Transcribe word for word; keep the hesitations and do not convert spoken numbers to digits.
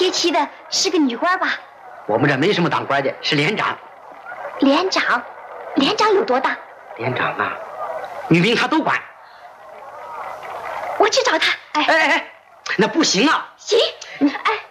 接妻的是个女官吧？ 我们这没什么当官的，是连长。 连长，连长有多大？ 连长啊，女兵他都管。 我去找他。哎哎哎，那不行啊！ 行，哎。